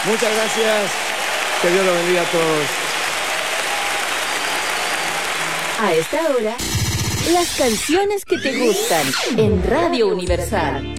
Muchas gracias. Que Dios los bendiga a todos. A esta hora, las canciones que te gustan en Radio Universal.